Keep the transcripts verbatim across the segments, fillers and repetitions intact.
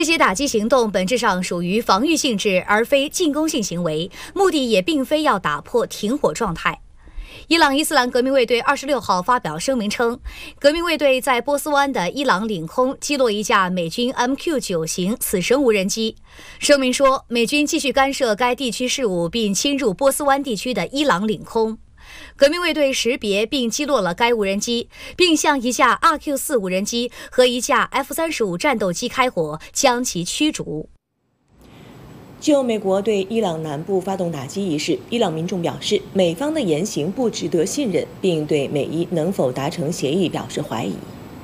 这些打击行动本质上属于防御性质，而非进攻性行为，目的也并非要打破停火状态。伊朗伊斯兰革命卫队二十六号发表声明称，革命卫队在波斯湾的伊朗领空击落一架美军 M Q 九 型死神无人机。声明说，美军继续干涉该地区事务并侵入波斯湾地区的伊朗领空。革命卫队识别并击落了该无人机，并向一架 R Q 四 无人机和一架 F 三十五 战斗机开火，将其驱逐。 就美国对伊朗南部发动打击一事，伊朗民众表示，美方的言行不值得信任，并对美伊能否达成协议表示怀疑。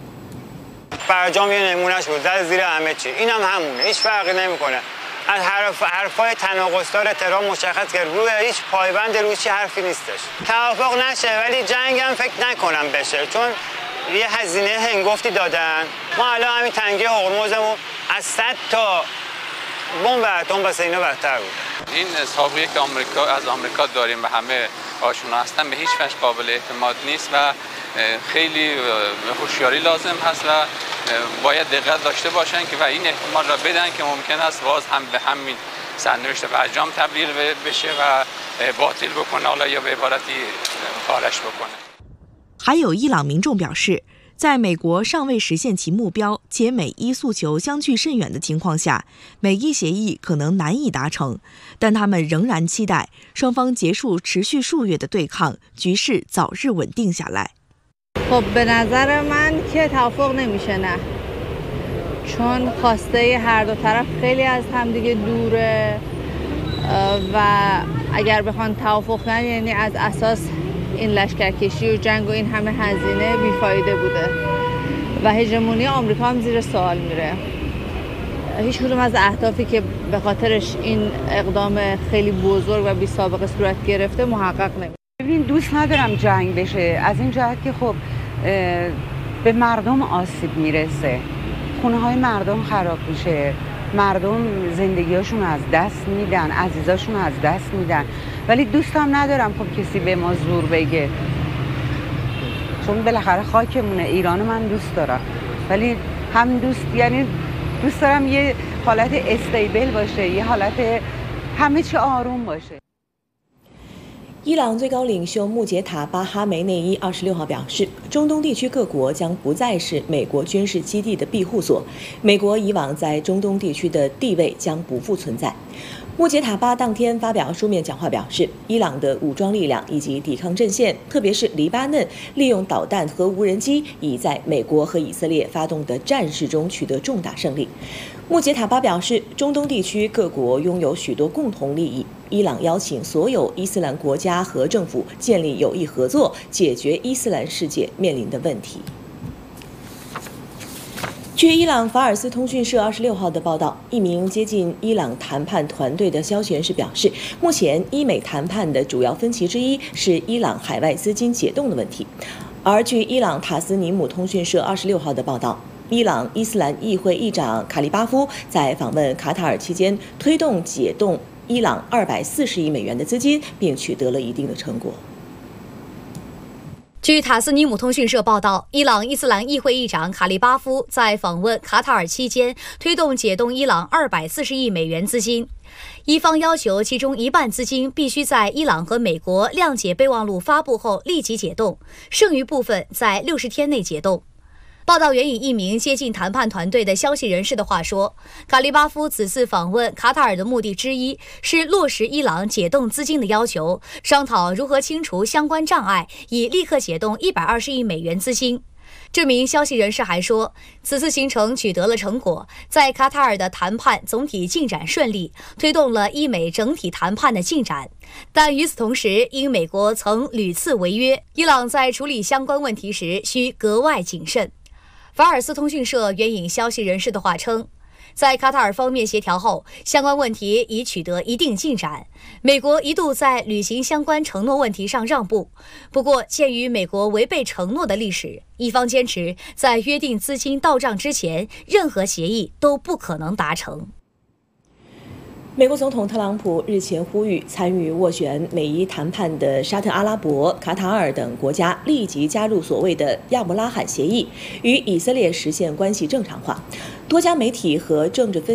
فرجام یه نمونهش بود زد زیر همه چی اینم همونه هیچ فرقی نمیکنه از حرف حرفای تناقض‌دار تهران مشخص که روی هیچ پایبند روی چی حرفی نیستش توافق نشه ولی جنگ هم فکر نکنم بشه چون یه هزینه هنگفتی دادن ما الان همین تنگه هرمزمون از صد تا بمب اتم واسه اینا بدتر بود این سابقه که آمریکا از آمریکا داریم و همه آشنا هستن به هیچ وجه قابل اعتماد نیست و خیلی هوشیاری لازم هست و باید دقت داشته باشن که و این احتمال را بدن که ممکن است باز هم به همین سرنوشت برجام تبدیل بشه و باطل بکنه حالا یا به عبارتی خارش بکنه。 还有伊朗民众表示，在美国尚未实现其目标且美伊诉求相距甚远的情况下，美伊协议可能难以达成，但他们仍然期待双方结束持续数月的对抗，局势早日稳定下来。 خب به نظر من که توافق نمیشه نه چون خواسته هر دو طرف خیلی از همدیگه دوره و اگر بخوان توافق کنن یعنی از اساس این لشکرکشی و جنگ و این همه هزینه بیفایده بوده و هژمونی آمریکا هم زیر سوال میره هیچ کدوم از اهدافی که به خاطرش این اقدام خیلی بزرگ و بی سابقه صورت گرفته محقق نمیشه. ببین دوست ندارم جنگ بشه از این جهت که خب به مردم آسیب میرسه خونه های مردم خراب میشه مردم زندگیاشون از دست میدن عزیزاشون از دست میدن ولی دوستم ندارم خب کسی به ما زور بگه چون بالاخره خاکمونه ایران من دوست دارم ولی هم دوست یعنی دوست دارم یه حالت استیبل باشه یه حالت همه چی آروم باشه。 伊朗最高领袖穆杰塔巴哈梅内伊二十六号表示，中东地区各国将不再是美国军事基地的庇护所，美国以往在中东地区的地位将不复存在。穆杰塔巴当天发表书面讲话表示，伊朗的武装力量以及抵抗阵线，特别是黎巴嫩，利用导弹和无人机，已在美国和以色列发动的战事中取得重大胜利。穆杰塔巴表示，中东地区各国拥有许多共同利益，伊朗邀请所有伊斯兰国家和政府建立有益合作，解决伊斯兰世界面临的问题。据伊朗法尔斯通讯社二十六号的报道，一名接近伊朗谈判团队的消息人士表示，目前伊美谈判的主要分歧之一是伊朗海外资金解冻的问题。而据伊朗塔斯尼姆通讯社二十六号的报道，伊朗伊斯兰议会议长卡利巴夫在访问卡塔尔期间，推动解冻伊朗二百四十亿美元的资金，并取得了一定的成果。 据塔斯尼姆通讯社报道，伊朗伊斯兰议会议长卡利巴夫在访问卡塔尔期间，推动解冻伊朗二百四十亿美元资金。伊方要求其中一半资金必须在伊朗和美国谅解备忘录发布后立即解冻，剩余部分在六十天内解冻。报道援引一名接近谈判团队的消息人士的话说，卡利巴夫此次访问卡塔尔的目的之一是落实伊朗解冻资金的要求，商讨如何清除相关障碍，以立刻解冻一百二十亿美元资金。这名消息人士还说，此次行程取得了成果，在卡塔尔的谈判总体进展顺利，推动了伊美整体谈判的进展。但与此同时，因美国曾屡次违约，伊朗在处理相关问题时需格外谨慎。法尔斯通讯社援引消息人士的话称，在卡塔尔方面协调后，相关问题已取得一定进展。美国一度在履行相关承诺问题上让步，不过鉴于美国违背承诺的历史，伊方坚持在约定资金到账之前，任何协议都不可能达成。 美国总统特朗普日前呼吁参与斡旋美伊谈判的沙特阿拉伯、卡塔尔等国家立即加入所谓的亚伯拉罕协议，与以色列实现关系正常化。多家媒体和政治分